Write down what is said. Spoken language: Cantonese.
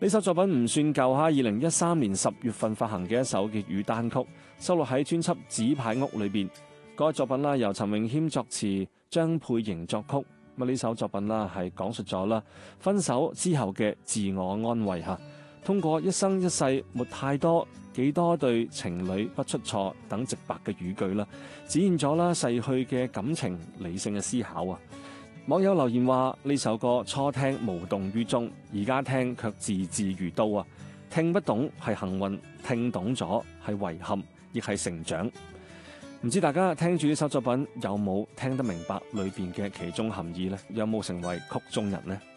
呢首作品唔算舊哈，2013年10月份發行嘅一首粵語單曲，收錄喺專輯《紙牌屋》裏邊。嗰個作品啦，由陳詠謙作詞，張佩瑩作曲。咁呢首作品啦，係講述咗啦分手之後嘅自我安慰嚇，通過一生一世沒太多幾多對情侶不出錯等直白嘅語句啦，展現咗啦逝去嘅感情理性嘅思考啊！網友留言話：呢首歌初聽無動於衷，而家聽卻字字如刀啊！聽不懂係幸運，聽懂咗係遺憾，亦係成長。唔知大家聽住呢首作品有冇聽得明白裏邊嘅其中含義呢？有冇成為曲中人呢？